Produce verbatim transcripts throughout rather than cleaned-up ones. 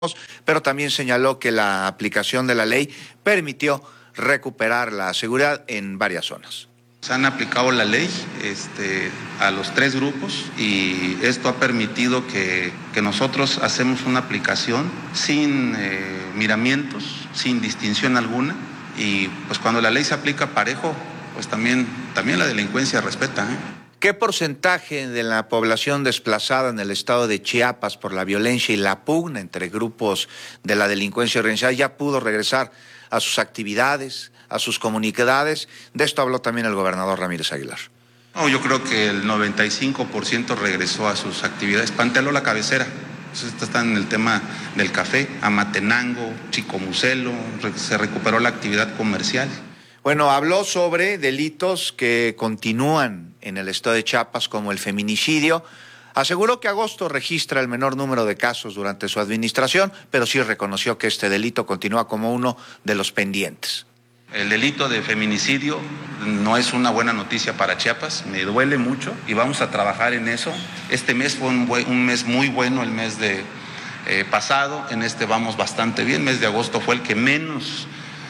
pero también señaló que la aplicación de la ley permitió recuperar la seguridad en varias zonas. Se han aplicado la ley este, a los tres grupos y esto ha permitido que, que nosotros hacemos una aplicación sin eh, miramientos, sin distinción alguna, y pues cuando la ley se aplica parejo, pues también, también la delincuencia respeta, ¿eh? ¿Qué porcentaje de la población desplazada en el estado de Chiapas por la violencia y la pugna entre grupos de la delincuencia organizada ya pudo regresar a sus actividades, a sus comunidades? De esto habló también el gobernador Ramírez Aguilar. No, yo creo que el noventa y cinco por ciento regresó a sus actividades. Panteló la cabecera. Esto está en el tema del café, Amatenango, Chicomucelo, se recuperó la actividad comercial. Bueno, habló sobre delitos que continúan en el estado de Chiapas, como el feminicidio. Aseguró que agosto registra el menor número de casos durante su administración, pero sí reconoció que este delito continúa como uno de los pendientes. El delito de feminicidio no es una buena noticia para Chiapas, me duele mucho y vamos a trabajar en eso. Este mes fue un, buen, un mes muy bueno, el mes de eh, pasado, en este vamos bastante bien. El mes de agosto fue el que menos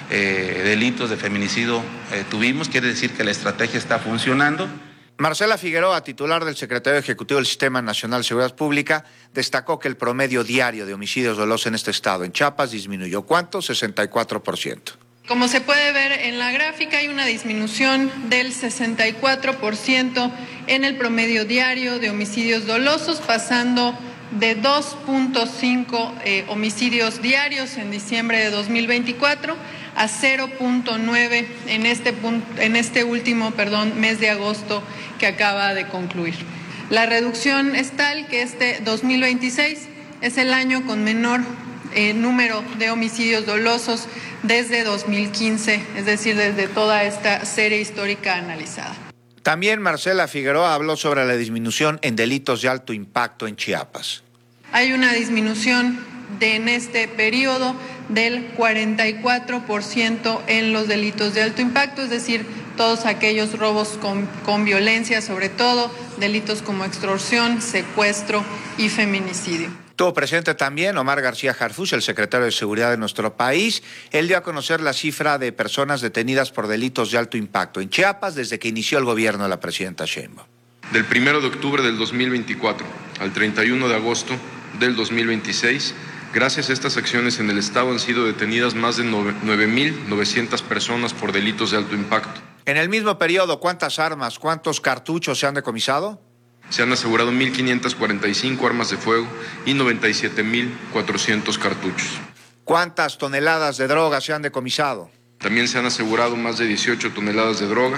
eh, delitos de feminicidio eh, tuvimos, quiere decir que la estrategia está funcionando. Marcela Figueroa, titular del Secretario Ejecutivo del Sistema Nacional de Seguridad Pública, destacó que el promedio diario de homicidios dolosos en este estado, en Chiapas, disminuyó. ¿Cuánto? sesenta y cuatro por ciento. Como se puede ver en la gráfica, hay una disminución del sesenta y cuatro por ciento en el promedio diario de homicidios dolosos, pasando de dos punto cinco eh, homicidios diarios en diciembre de dos mil veinticuatro a cero punto nueve en este, en este último perdón, mes de agosto que acaba de concluir. La reducción es tal que este dos mil veintiséis es el año con menor eh, número de homicidios dolosos desde dos mil quince, es decir, desde toda esta serie histórica analizada. También Marcela Figueroa habló sobre la disminución en delitos de alto impacto en Chiapas. Hay una disminución de, en este periodo del cuarenta y cuatro por ciento en los delitos de alto impacto, es decir, todos aquellos robos con, con violencia, sobre todo delitos como extorsión, secuestro y feminicidio. Estuvo presente también Omar García Harfuch, el secretario de Seguridad de nuestro país. Él dio a conocer la cifra de personas detenidas por delitos de alto impacto en Chiapas desde que inició el gobierno de la presidenta Sheinbaum. Del primero de octubre del dos mil veinticuatro al treinta y uno de agosto del dos mil veintiséis, gracias a estas acciones en el estado han sido detenidas más de nueve mil novecientas personas por delitos de alto impacto. En el mismo periodo, ¿cuántas armas, cuántos cartuchos se han decomisado? Se han asegurado mil quinientas cuarenta y cinco armas de fuego y noventa y siete mil cuatrocientos cartuchos. ¿Cuántas toneladas de droga se han decomisado? También se han asegurado más de dieciocho toneladas de droga.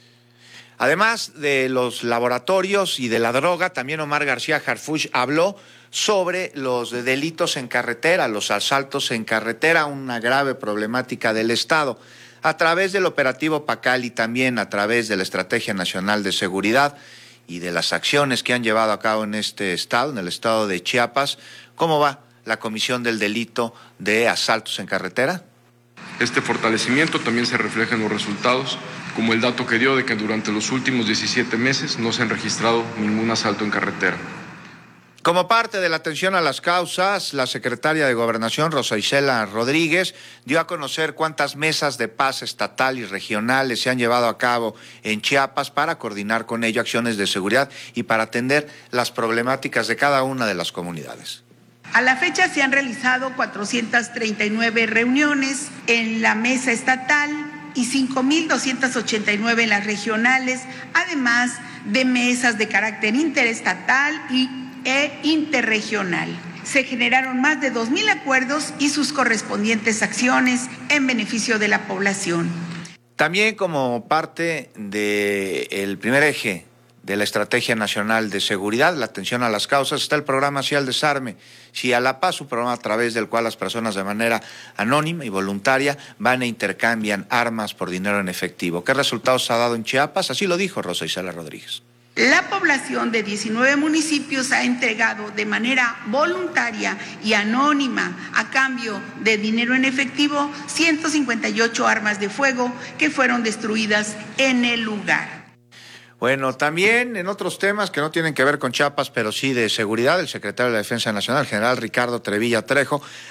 Además de los laboratorios y de la droga, también Omar García Harfuch habló sobre los delitos en carretera, los asaltos en carretera, una grave problemática del Estado. A través del operativo Pacal y también a través de la Estrategia Nacional de Seguridad y de las acciones que han llevado a cabo en este estado, en el estado de Chiapas, ¿cómo va la comisión del delito de asaltos en carretera? Este fortalecimiento también se refleja en los resultados, como el dato que dio de que durante los últimos diecisiete meses no se han registrado ningún asalto en carretera. Como parte de la atención a las causas, la secretaria de Gobernación, Rosa Isela Rodríguez, dio a conocer cuántas mesas de paz estatal y regionales se han llevado a cabo en Chiapas para coordinar con ello acciones de seguridad y para atender las problemáticas de cada una de las comunidades. A la fecha se han realizado cuatrocientas treinta y nueve reuniones en la mesa estatal y cinco mil doscientas ochenta y nueve en las regionales, además de mesas de carácter interestatal y e interregional. Se generaron más de dos mil acuerdos y sus correspondientes acciones en beneficio de la población. También como parte del primer eje de la Estrategia Nacional de Seguridad, la atención a las causas, está el programa Sí al Desarme, Sí a la Paz, un programa a través del cual las personas de manera anónima y voluntaria van e intercambian armas por dinero en efectivo. ¿Qué resultados ha dado en Chiapas? Así lo dijo Rosa Isela Rodríguez. La población de diecinueve municipios ha entregado de manera voluntaria y anónima, a cambio de dinero en efectivo, ciento cincuenta y ocho armas de fuego que fueron destruidas en el lugar. Bueno, también en otros temas que no tienen que ver con Chiapas, pero sí de seguridad, el secretario de la Defensa Nacional, general Ricardo Trevilla Trejo,